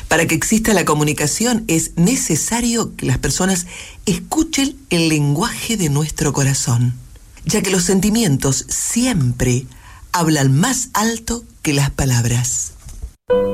Para que exista la comunicación es necesario que las personas escuchen el lenguaje de nuestro corazón, ya que los sentimientos siempre hablan más alto que las palabras.